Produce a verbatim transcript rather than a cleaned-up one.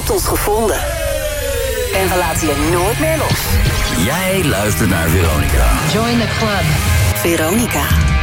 hebt ons gevonden. En we laten je nooit meer los. Jij luistert naar Veronica. Join the club. Veronica.